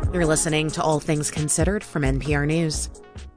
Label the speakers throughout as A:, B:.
A: You're listening to All Things Considered from NPR News.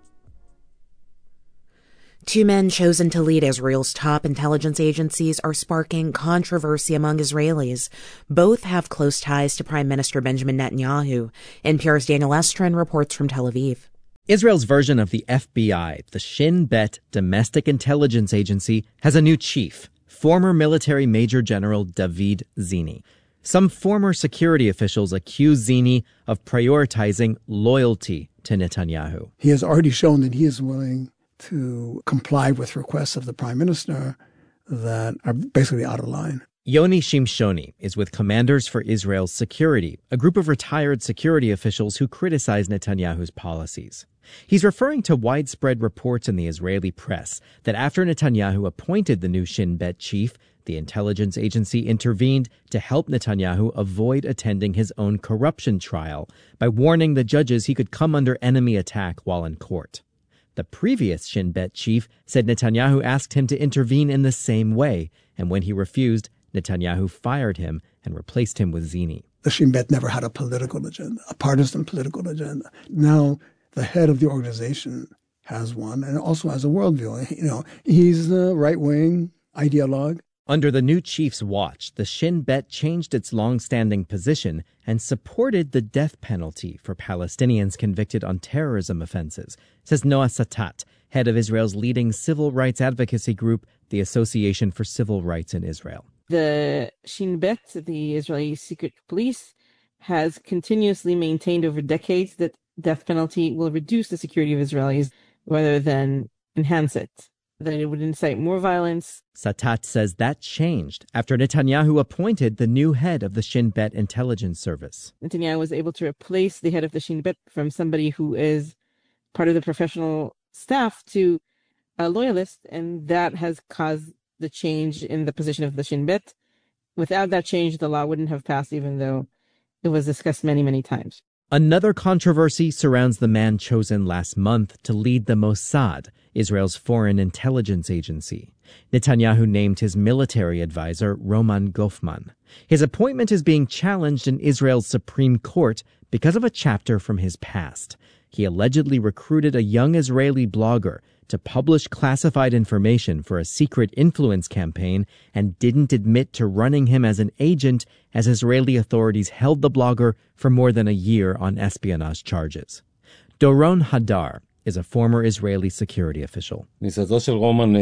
A: Two men chosen to lead Israel's top intelligence agencies are sparking controversy among Israelis. Both have close ties to Prime Minister Benjamin Netanyahu. NPR's Daniel Estrin reports from Tel Aviv.
B: Israel's version of the FBI, the Shin Bet Domestic Intelligence Agency, has a new chief, former military Major General David Zini. Some former security officials accuse Zini of prioritizing loyalty to Netanyahu.
C: He has already shown that he is willing to comply with requests of the prime minister that are basically out of line.
B: Yoni Shimshoni is with Commanders for Israel's Security, a group of retired security officials who criticize Netanyahu's policies. He's referring to widespread reports in the Israeli press that after Netanyahu appointed the new Shin Bet chief, the intelligence agency intervened to help Netanyahu avoid attending his own corruption trial by warning the judges he could come under enemy attack while in court. The previous Shin Bet chief said Netanyahu asked him to intervene in the same way, and when he refused, Netanyahu fired him and replaced him with Zini.
C: The Shin Bet never had a political agenda, a partisan political agenda. Now the head of the organization has one and also has a worldview. He's a right-wing ideologue.
B: Under the new chief's watch, the Shin Bet changed its long-standing position and supported the death penalty for Palestinians convicted on terrorism offenses, says Noah Satat, head of Israel's leading civil rights advocacy group, the Association for Civil Rights in Israel.
D: The Shin Bet, the Israeli secret police, has continuously maintained over decades that death penalty will reduce the security of Israelis rather than enhance it, that it would incite more violence.
B: Satat says that changed after Netanyahu appointed the new head of the Shin Bet intelligence service.
D: Netanyahu was able to replace the head of the Shin Bet from somebody who is part of the professional staff to a loyalist, and that has caused the change in the position of the Shin Bet. Without that change, the law wouldn't have passed, even though it was discussed many, many times.
B: Another controversy surrounds the man chosen last month to lead the Mossad, Israel's foreign intelligence agency. Netanyahu named his military advisor Roman Gofman. His appointment is being challenged in Israel's Supreme Court because of a chapter from his past. He allegedly recruited a young Israeli blogger to publish classified information for a secret influence campaign and didn't admit to running him as an agent as Israeli authorities held the blogger for more than a year on espionage charges. Doron Hadar is a former Israeli security official.
E: Roman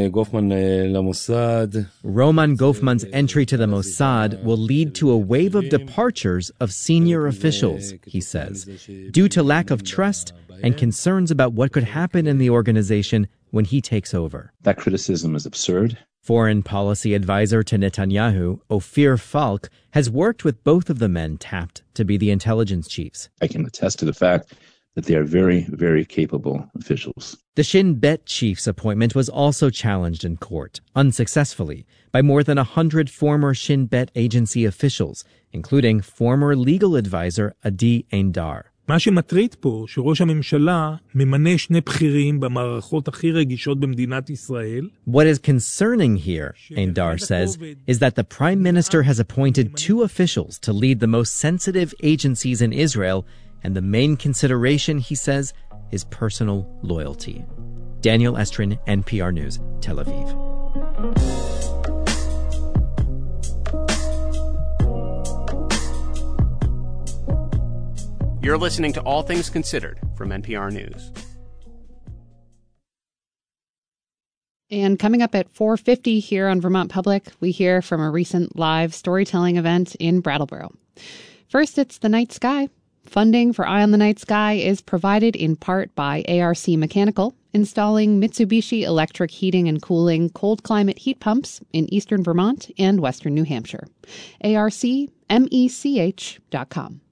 B: Gofman's entry to the Mossad will lead to a wave of departures of senior officials, he says, due to lack of trust and concerns about what could happen in the organization when he takes over.
F: That criticism is absurd.
B: Foreign policy advisor to Netanyahu, Ophir Falk, has worked with both of the men tapped to be the intelligence chiefs.
F: I can attest to the fact that they are very, very capable officials.
B: The Shin Bet chief's appointment was also challenged in court, unsuccessfully, by more than 100 former Shin Bet agency officials, including former legal advisor Adi Eindar.
G: מה שמטריד פה, שראש הממשלה ממנה שני בכירים במערכות הכי רגישות במדינת ישראל.
B: What is concerning here, Eindar says, is that the prime minister has appointed two officials to lead the most sensitive agencies in Israel, and the main consideration, he says, is personal loyalty. Daniel Estrin, NPR News, Tel Aviv.
H: You're listening to All Things Considered from NPR News.
I: And coming up at 4:50 here on Vermont Public, we hear from a recent live storytelling event in Brattleboro. First, it's the night sky. Funding for Eye on the Night Sky is provided in part by ARC Mechanical, installing Mitsubishi Electric Heating and Cooling cold climate heat pumps in eastern Vermont and western New Hampshire. ARCmech.com.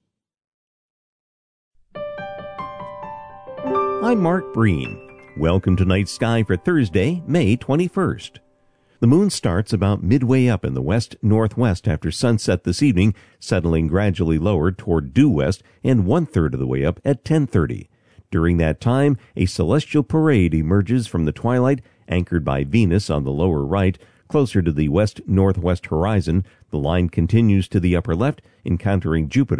J: I'm Mark Breen. Welcome to Night Sky for Thursday, May 21st. The moon starts about midway up in the west-northwest after sunset this evening, settling gradually lower toward due west and 1/3 of the way up at 10:30. During that time, a celestial parade emerges from the twilight, anchored by Venus on the lower right. Closer to the west-northwest horizon, the line continues to the upper left, encountering Jupiter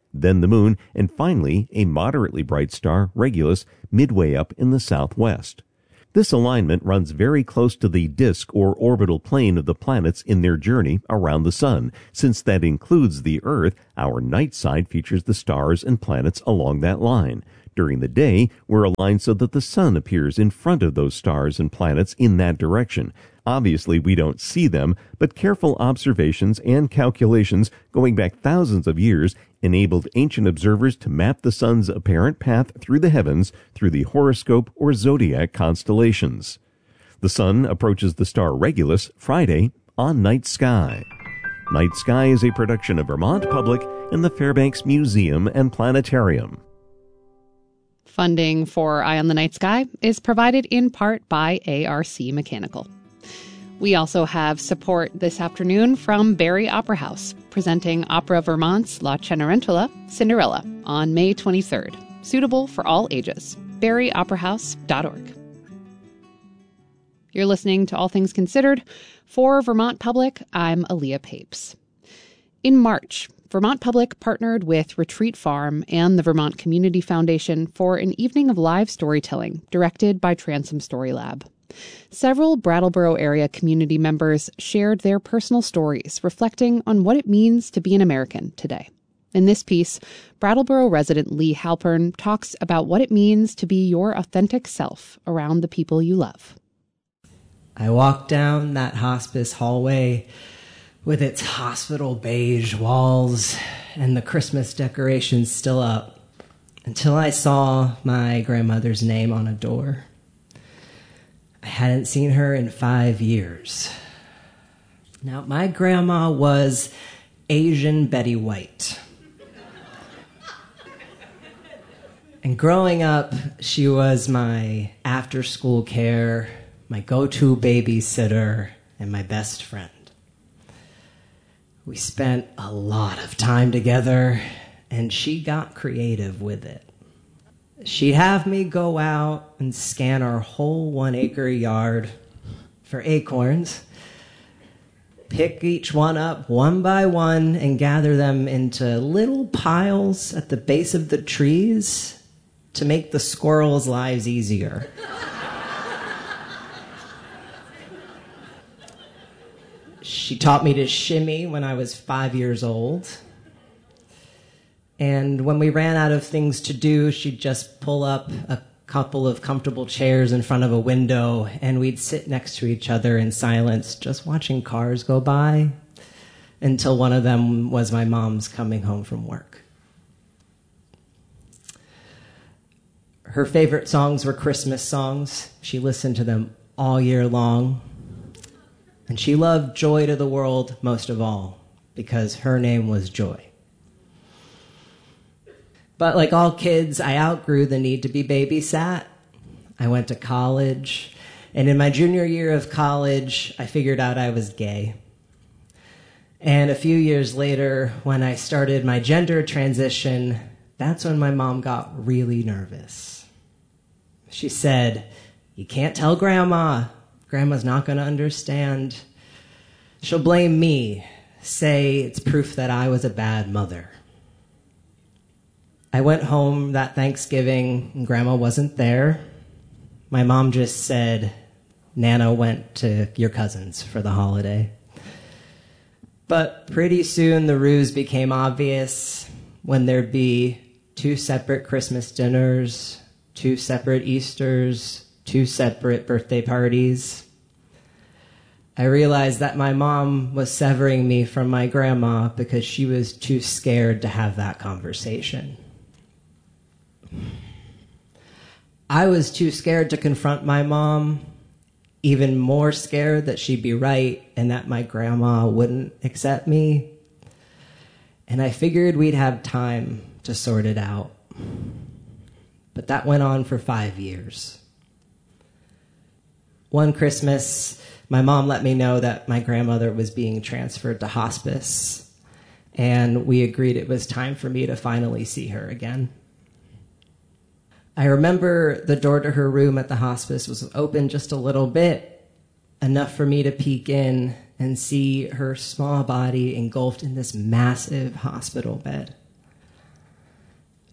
J: then the Moon, and finally a moderately bright star, Regulus, midway up in the southwest. This alignment runs very close to the disk or orbital plane of the planets in their journey around the Sun. Since that includes the Earth, our night side features the stars and planets along that line. During the day, we're aligned so that the Sun appears in front of those stars and planets in that direction. Obviously, we don't see them, but careful observations and calculations going back thousands of years enabled ancient observers to map the Sun's apparent path through the heavens through the horoscope or zodiac constellations. The Sun approaches the star Regulus Friday on Night Sky. Night Sky is a production of Vermont Public and the Fairbanks Museum and Planetarium.
I: Funding for Eye on the Night Sky is provided in part by ARC Mechanical. We also have support this afternoon from Barrie Opera House, presenting Opera Vermont's La Cenerentola, Cinderella, on May 23rd. Suitable for all ages. BarrieOperaHouse.org. You're listening to All Things Considered. For Vermont Public, I'm Aaliyah Papes. In March, Vermont Public partnered with Retreat Farm and the Vermont Community Foundation for an evening of live storytelling directed by Transom Story Lab. Several Brattleboro area community members shared their personal stories reflecting on what it means to be an American today. In this piece, Brattleboro resident Lee Halpern talks about what it means to be your authentic self around the people you love.
E: I walked down that hospice hallway with its hospital beige walls and the Christmas decorations still up until I saw my grandmother's name on a door. I hadn't seen her in 5 years. Now, my grandma was Asian Betty White. And growing up, she was my after-school care, my go-to babysitter, and my best friend. We spent a lot of time together, and she got creative with it. She'd have me go out and scan our whole 1-acre yard for acorns, pick each one up one by one and gather them into little piles at the base of the trees to make the squirrels' lives easier. She taught me to shimmy when I was 5 years old. And when we ran out of things to do, she'd just pull up a couple of comfortable chairs in front of a window, and we'd sit next to each other in silence, just watching cars go by, until one of them was my mom's coming home from work. Her favorite songs were Christmas songs. She listened to them all year long. And she loved Joy to the World most of all, because her name was Joy. But like all kids, I outgrew the need to be babysat. I went to college, and in my junior year of college, I figured out I was gay. And a few years later, when I started my gender transition, that's when my mom got really nervous. She said, "You can't tell Grandma. Grandma's not going to understand. She'll blame me, say it's proof that I was a bad mother." I went home that Thanksgiving, and Grandma wasn't there. My mom just said, "Nana went to your cousin's for the holiday." But pretty soon the ruse became obvious when there'd be 2 separate Christmas dinners, 2 separate Easters, 2 separate birthday parties. I realized that my mom was severing me from my grandma because she was too scared to have that conversation. I was too scared to confront my mom, even more scared that she'd be right and that my grandma wouldn't accept me. And I figured we'd have time to sort it out. But that went on for 5 years. One Christmas, my mom let me know that my grandmother was being transferred to hospice, and we agreed it was time for me to finally see her again. I remember the door to her room at the hospice was open just a little bit, enough for me to peek in and see her small body engulfed in this massive hospital bed.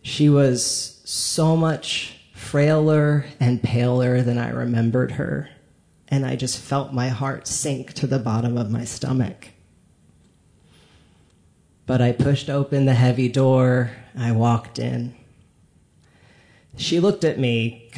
E: She was so much frailer and paler than I remembered her, and I just felt my heart sink to the bottom of my stomach. But I pushed open the heavy door. I walked in. She looked at me